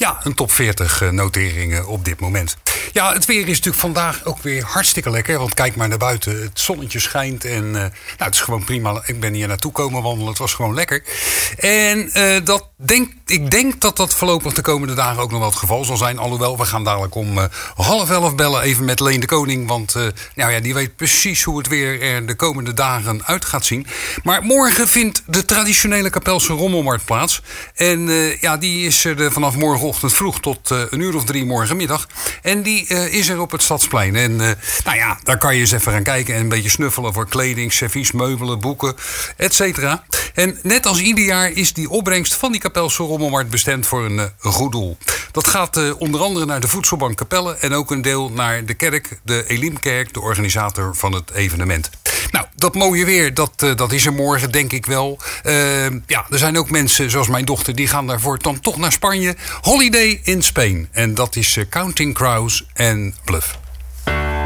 Ja, een top 40 notering op dit moment. Ja, het weer is natuurlijk vandaag ook weer hartstikke lekker. Want kijk maar naar buiten. Het zonnetje schijnt. En nou, het is gewoon prima. Ik ben hier naartoe komen wandelen. Het was gewoon lekker. En ik denk dat dat voorlopig de komende dagen ook nog wel het geval zal zijn. Alhoewel, we gaan dadelijk om 10:30 bellen even met Leen de Koning. Want nou ja, die weet precies hoe het weer er de komende dagen uit gaat zien. Maar morgen vindt de traditionele Kapelse Rommelmarkt plaats. En ja, die is er vanaf morgenochtend vroeg tot 1:00 of 3:00 morgenmiddag. En die is er op het Stadsplein. En nou ja, daar kan je eens even gaan kijken en een beetje snuffelen voor kleding, servies, meubelen, boeken, et cetera. En net als ieder jaar is die opbrengst van die Kapelse Rommelmarkt bestemd voor een goed doel. Dat gaat onder andere naar de Voedselbank Capelle en ook een deel naar de kerk, de Elimkerk, de organisator van het evenement. Nou, dat mooie weer, dat is er morgen, denk ik wel. Ja, er zijn ook mensen, zoals mijn dochter, die gaan daarvoor dan toch naar Spanje. Holiday in Spain. En dat is Counting Crows en Bluff.